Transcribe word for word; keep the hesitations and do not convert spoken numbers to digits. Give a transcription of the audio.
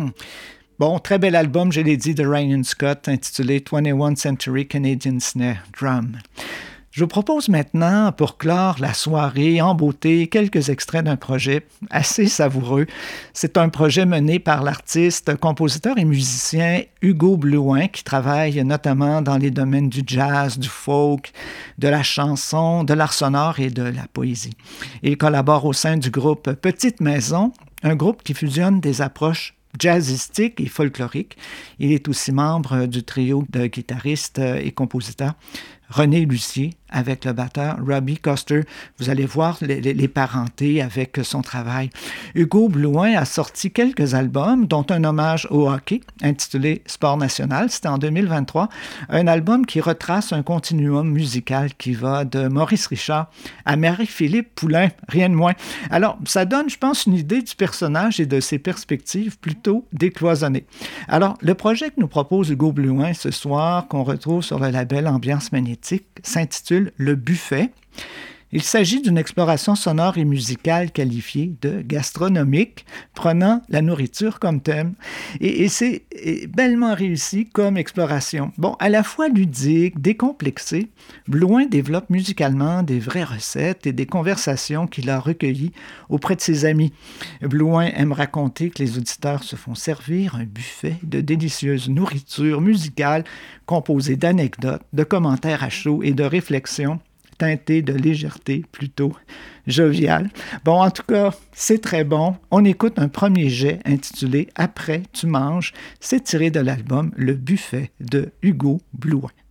Bon, très bel album, je l'ai dit, de Ryan Scott, intitulé vingt-et-unième Century Canadian Snare Drum. Je vous propose maintenant, pour clore la soirée en beauté, quelques extraits d'un projet assez savoureux. C'est un projet mené par l'artiste, compositeur et musicien Hugo Blouin, qui travaille notamment dans les domaines du jazz, du folk, de la chanson, de l'art sonore et de la poésie. Il collabore au sein du groupe Petite Maison, un groupe qui fusionne des approches jazzistique et folklorique. Il est aussi membre du trio de guitaristes et compositeurs René Lucier avec le batteur Robbie Coster. Vous allez voir les, les, les parentés avec son travail. Hugo Blouin a sorti quelques albums, dont un hommage au hockey intitulé Sport national. C'était en deux mille vingt-trois. Un album qui retrace un continuum musical qui va de Maurice Richard à Marie-Philippe Poulain, rien de moins. Alors, ça donne, je pense, une idée du personnage et de ses perspectives plutôt décloisonnées. Alors, le projet que nous propose Hugo Blouin ce soir, qu'on retrouve sur le label Ambiance Magnétique, s'intitule Le Buffet. Il s'agit d'une exploration sonore et musicale qualifiée de gastronomique, prenant la nourriture comme thème. Et, et c'est bellement réussi comme exploration. Bon, à la fois ludique, décomplexée, Blouin développe musicalement des vraies recettes et des conversations qu'il a recueillies auprès de ses amis. Blouin aime raconter que les auditeurs se font servir un buffet de délicieuse nourriture musicale composé d'anecdotes, de commentaires à chaud et de réflexions teinté de légèreté plutôt joviale. Bon, en tout cas, c'est très bon. On écoute un premier jet intitulé « Après, tu manges ». C'est tiré de l'album « Le Buffet » de Hugo Blouin.